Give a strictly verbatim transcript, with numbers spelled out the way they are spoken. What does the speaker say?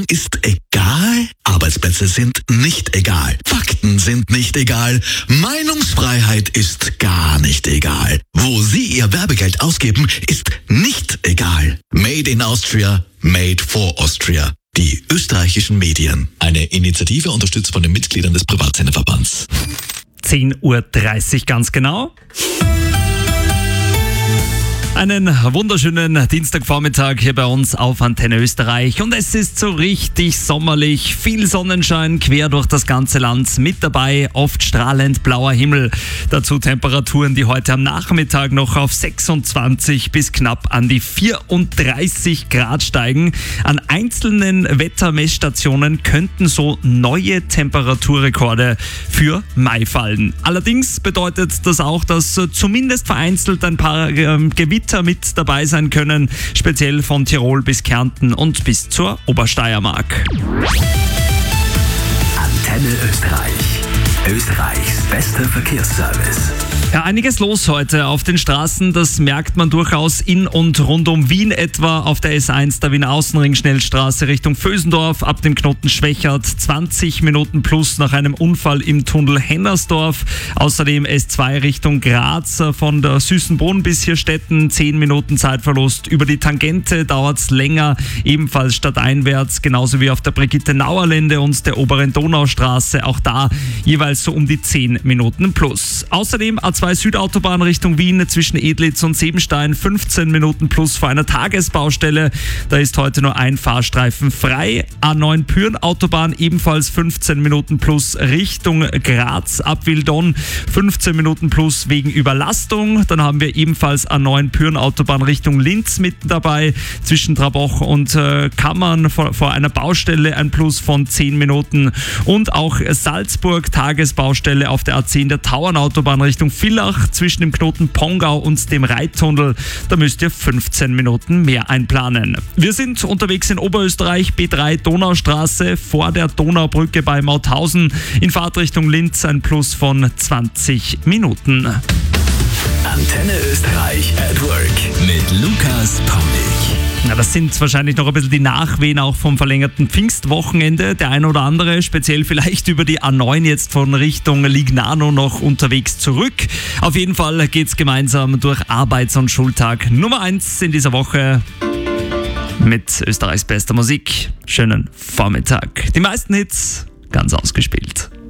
ist egal? Arbeitsplätze sind nicht egal. Fakten sind nicht egal. Meinungsfreiheit ist gar nicht egal. Wo Sie Ihr Werbegeld ausgeben, ist nicht egal. Made in Austria, made for Austria. Die österreichischen Medien. Eine Initiative unterstützt von den Mitgliedern des Privatsenderverbands. zehn Uhr dreißig ganz genau. Einen wunderschönen Dienstagvormittag hier bei uns auf Antenne Österreich und es ist so richtig sommerlich, viel Sonnenschein quer durch das ganze Land mit dabei, oft strahlend blauer Himmel. Dazu Temperaturen, die heute am Nachmittag noch auf sechsundzwanzig bis knapp an die vierunddreißig Grad steigen. An einzelnen Wettermessstationen könnten so neue Temperaturrekorde für Mai fallen. Allerdings bedeutet das auch, dass zumindest vereinzelt ein paar äh, Gewitter mit dabei sein können, speziell von Tirol bis Kärnten und bis zur Obersteiermark. Antenne Österreich. Österreichs bester Verkehrsservice. Ja, einiges los heute auf den Straßen, das merkt man durchaus in und rund um Wien, etwa auf der S eins, der Wiener Außenring-Schnellstraße Richtung Vösendorf, ab dem Knoten Schwechat, zwanzig Minuten plus nach einem Unfall im Tunnel Hennersdorf. Außerdem S zwei Richtung Graz von der Süßenbrunn bis Hirstetten, zehn Minuten Zeitverlust. Über die Tangente dauert es länger, ebenfalls stadteinwärts, genauso wie auf der Brigitte-Nauer-Lände und der oberen Donaustraße, auch da jeweils so um die zehn Minuten plus. Außerdem A zwei Südautobahn Richtung Wien zwischen Edlitz und Sebenstein, fünfzehn Minuten plus vor einer Tagesbaustelle. Da ist heute nur ein Fahrstreifen frei. A neun Pyhrn-Autobahn ebenfalls fünfzehn Minuten plus Richtung Graz ab Wildon, fünfzehn Minuten plus wegen Überlastung. Dann haben wir ebenfalls A neun Pyhrn-Autobahn Richtung Linz mitten dabei, zwischen Traboch und äh, Kammern vor, vor einer Baustelle ein Plus von zehn Minuten. Und auch Salzburg, Tagesbaustelle auf der A zehn der Tauernautobahn Richtung Villach zwischen dem Knoten Pongau und dem Reittunnel. Da müsst ihr fünfzehn Minuten mehr einplanen. Wir sind unterwegs in Oberösterreich, B drei Donaustraße vor der Donaubrücke bei Mauthausen. In Fahrtrichtung Linz ein Plus von zwanzig Minuten. Antenne Österreich at Work mit Lukas Paulig. Ja, das sind wahrscheinlich noch ein bisschen die Nachwehen auch vom verlängerten Pfingstwochenende. Der ein oder andere, speziell vielleicht über die A neun jetzt von Richtung Lignano noch unterwegs zurück. Auf jeden Fall geht's gemeinsam durch Arbeits- und Schultag Nummer eins in dieser Woche mit Österreichs bester Musik. Schönen Vormittag. Die meisten Hits ganz ausgespielt.